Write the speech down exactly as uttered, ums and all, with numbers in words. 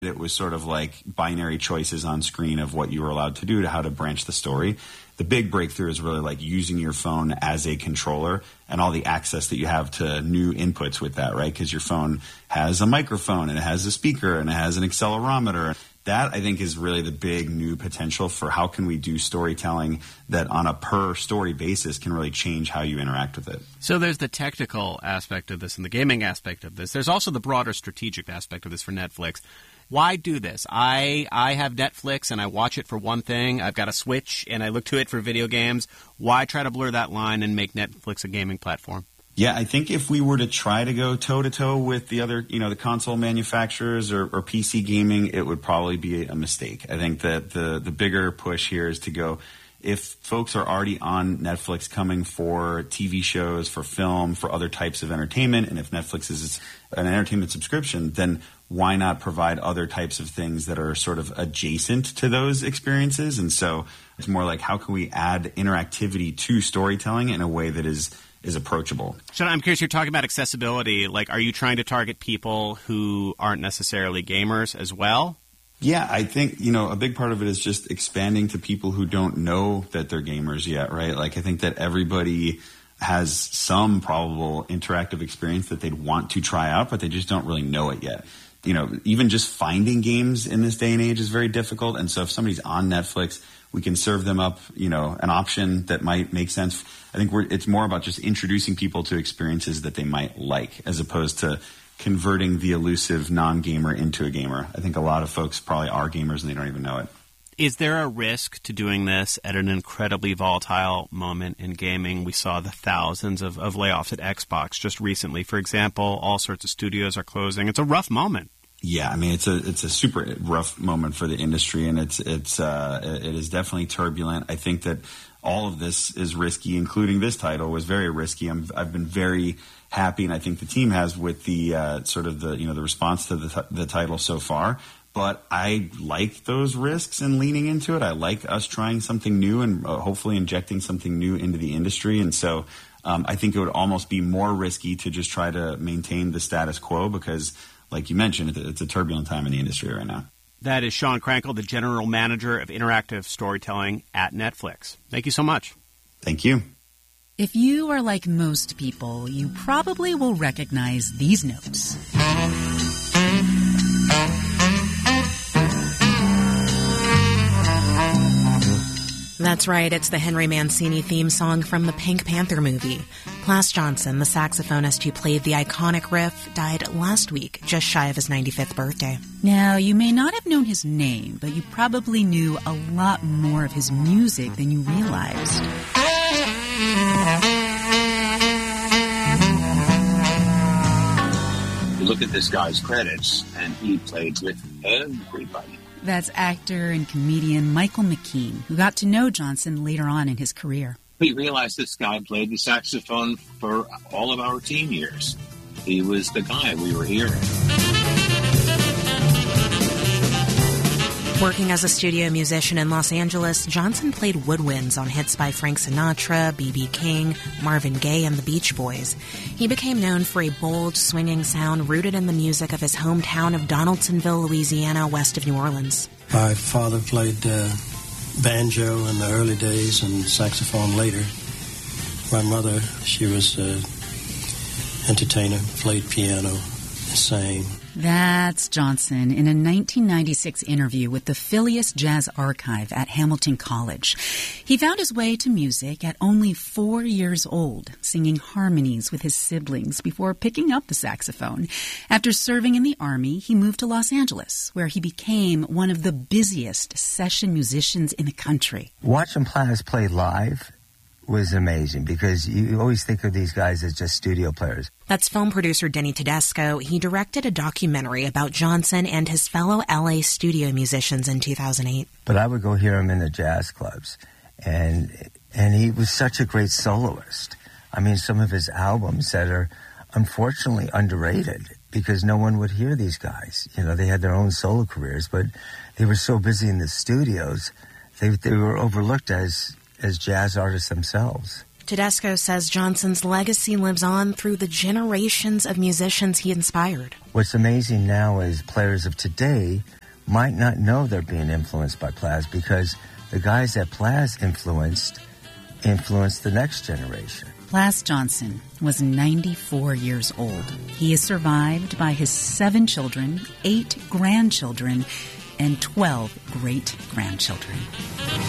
It was sort of like binary choices on screen of what you were allowed to do to how to branch the story. The big breakthrough is really like using your phone as a controller and all the access that you have to new inputs with that, right? Because your phone has a microphone and it has a speaker and it has an accelerometer. That, I think, is really the big new potential for how can we do storytelling that on a per story basis can really change how you interact with it. So there's the technical aspect of this and the gaming aspect of this. There's also the broader strategic aspect of this for Netflix. Why do this? I I have Netflix and I watch it for one thing. I've got a Switch and I look to it for video games. Why try to blur that line and make Netflix a gaming platform? Yeah, I think if we were to try to go toe-to-toe with the other, you know, the console manufacturers or, or P C gaming, it would probably be a mistake. I think that the, the bigger push here is to go, if folks are already on Netflix coming for T V shows, for film, for other types of entertainment, and if Netflix is an entertainment subscription, then why not provide other types of things that are sort of adjacent to those experiences? And so it's more like, how can we add interactivity to storytelling in a way that is is approachable? So I'm curious, you're talking about accessibility. Like, are you trying to target people who aren't necessarily gamers as well? Yeah, I think, you know, a big part of it is just expanding to people who don't know that they're gamers yet, right? Like, I think that everybody has some probable interactive experience that they'd want to try out, but they just don't really know it yet. You know, even just finding games in this day and age is very difficult. And so if somebody's on Netflix, we can serve them up, you know, an option that might make sense. I think we're, it's more about just introducing people to experiences that they might like, as opposed to converting the elusive non-gamer into a gamer. I think a lot of folks probably are gamers and they don't even know it. Is there a risk to doing this at an incredibly volatile moment in gaming? We saw the thousands of, of layoffs at Xbox just recently. For example, all sorts of studios are closing. It's a rough moment. Yeah, I mean, it's a it's a super rough moment for the industry, and it's it's uh, it is definitely turbulent. I think that all of this is risky, including this title was very risky. I'm, I've been very happy, and I think the team has, with the uh, sort of the you know the response to the t- the title so far. But I like those risks and leaning into it. I like us trying something new and uh, hopefully injecting something new into the industry. And so um, I think it would almost be more risky to just try to maintain the status quo because, like you mentioned, it's a turbulent time in the industry right now. That is Sean Krankel, the General Manager of Interactive Storytelling at Netflix. Thank you so much. Thank you. If you are like most people, you probably will recognize these notes. That's right, it's the Henry Mancini theme song from the Pink Panther movie. Plas Johnson, the saxophonist who played the iconic riff, died last week, just shy of his ninety-fifth birthday. Now, you may not have known his name, but you probably knew a lot more of his music than you realized. You look at this guy's credits, and he played with everybody. That's actor and comedian Michael McKean, who got to know Johnson later on in his career. We realized this guy played the saxophone for all of our teen years. He was the guy we were hearing. Working as a studio musician in Los Angeles, Johnson played woodwinds on hits by Frank Sinatra, B B King, Marvin Gaye, and the Beach Boys. He became known for a bold, swinging sound rooted in the music of his hometown of Donaldsonville, Louisiana, west of New Orleans. My father played uh, banjo in the early days and saxophone later. My mother, she was an entertainer, played piano, and sang. That's Johnson in a nineteen ninety-six interview with the Phileas Jazz Archive at Hamilton College. He found his way to music at only four years old, singing harmonies with his siblings before picking up the saxophone. After serving in the Army, he moved to Los Angeles, where he became one of the busiest session musicians in the country. Watching Plas play live was amazing because you always think of these guys as just studio players. That's film producer Denny Tedesco. He directed a documentary about Johnson and his fellow L A studio musicians in two thousand eight. But I would go hear him in the jazz clubs, and and he was such a great soloist. I mean, some of his albums that are unfortunately underrated because no one would hear these guys. You know, they had their own solo careers, but they were so busy in the studios, they they were overlooked as as jazz artists themselves. Tedesco says Johnson's legacy lives on through the generations of musicians he inspired. What's amazing now is players of today might not know they're being influenced by Plas because the guys that Plas influenced influenced the next generation. Plas Johnson was ninety-four years old. He is survived by his seven children, eight grandchildren, and twelve great-grandchildren.